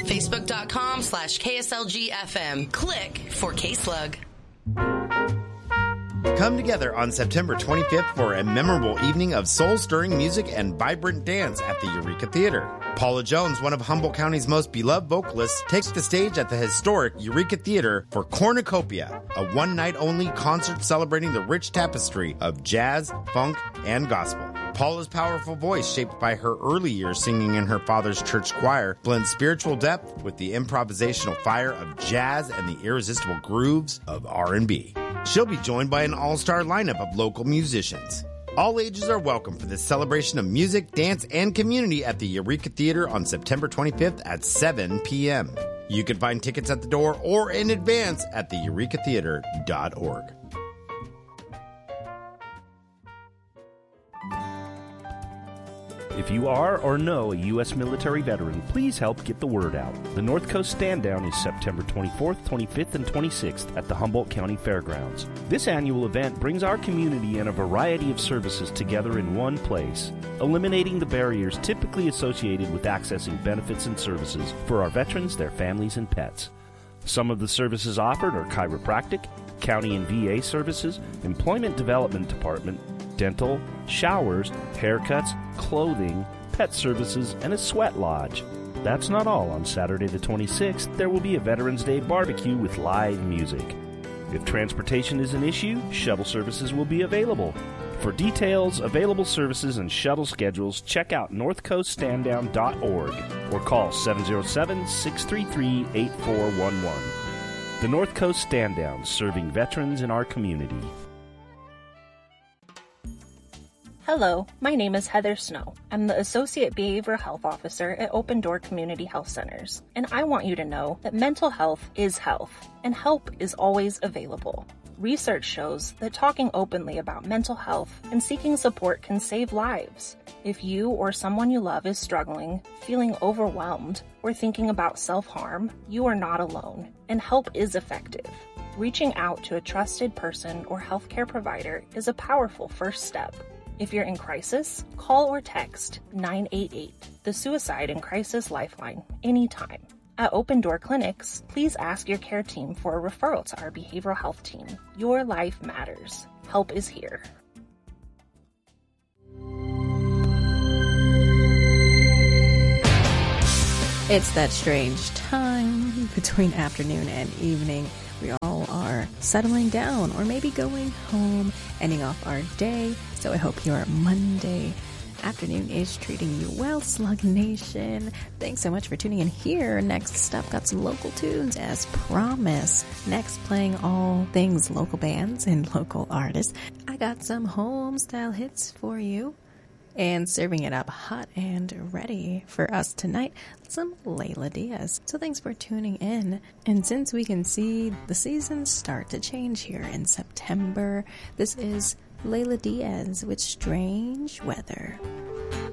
Facebook.com/KSLG-FM. Click for K-Slug. Come together on September 25th for a memorable evening of soul-stirring music and vibrant dance at the Eureka Theater. Paula Jones, one of Humboldt County's most beloved vocalists, takes the stage at the historic Eureka Theater for Cornucopia, a one-night-only concert celebrating the rich tapestry of jazz, funk, and gospel. Paula's powerful voice, shaped by her early years singing in her father's church choir, blends spiritual depth with the improvisational fire of jazz and the irresistible grooves of R&B. She'll be joined by an all-star lineup of local musicians. All ages are welcome for this celebration of music, dance, and community at the Eureka Theater on September 25th at 7 p.m. You can find tickets at the door or in advance at theurecatheater.org. If you are or know a U.S. military veteran, please help get the word out. The North Coast Stand Down is September 24th, 25th, and 26th at the Humboldt County Fairgrounds. This annual event brings our community and a variety of services together in one place, eliminating the barriers typically associated with accessing benefits and services for our veterans, their families, and pets. Some of the services offered are chiropractic, county and VA services, employment development department, dental, showers, haircuts, clothing, pet services, and a sweat lodge. That's not all. On Saturday the 26th, there will be a Veterans Day barbecue with live music. If transportation is an issue, shuttle services will be available. For details, available services, and shuttle schedules, check out northcoaststanddown.org or call 707-633-8411. The North Coast Stand Down, serving veterans in our community. Hello, my name is Heather Snow. I'm the Associate Behavioral Health Officer at Open Door Community Health Centers, and I want you to know that mental health is health, and help is always available. Research shows that talking openly about mental health and seeking support can save lives. If you or someone you love is struggling, feeling overwhelmed, or thinking about self-harm, you are not alone, and help is effective. Reaching out to a trusted person or healthcare provider is a powerful first step. If you're in crisis, call or text 988, the Suicide and Crisis Lifeline, anytime. At Open Door Clinics, please ask your care team for a referral to our behavioral health team. Your life matters. Help is here. It's that strange time between afternoon and evening. We all are settling down or maybe going home, ending off our day. So I hope your Monday afternoon is treating you well, Slug Nation. Thanks so much for tuning in here. Next up, got some local tunes as promised. Next, playing all things local bands and local artists. I got some home style hits for you. And serving it up hot and ready for us tonight, some Layla Diaz. So thanks for tuning in. And since we can see the seasons start to change here in September, this is Layla Diaz with Strange Weather.